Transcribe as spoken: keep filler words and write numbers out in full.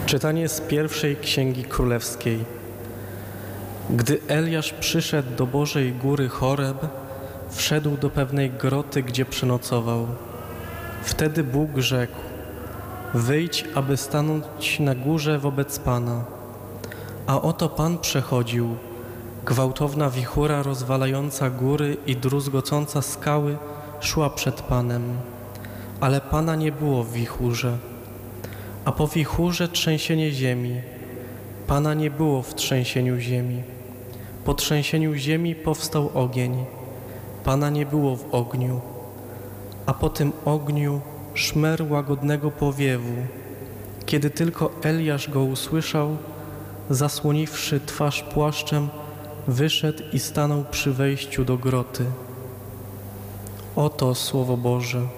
Czytanie z pierwszej Księgi Królewskiej. Gdy Eliasz przyszedł do Bożej Góry Choreb, wszedł do pewnej groty, gdzie przenocował. Wtedy Bóg rzekł: wyjdź, aby stanąć na górze wobec Pana. A oto Pan przechodził. Gwałtowna wichura rozwalająca góry i druzgocąca skały szła przed Panem, ale Pana nie było w wichurze. A po wichurze trzęsienie ziemi. Pana nie było w trzęsieniu ziemi. Po trzęsieniu ziemi powstał ogień. Pana nie było w ogniu. A po tym ogniu szmer łagodnego powiewu. Kiedy tylko Eliasz go usłyszał, zasłoniwszy twarz płaszczem, wyszedł i stanął przy wejściu do groty. Oto Słowo Boże.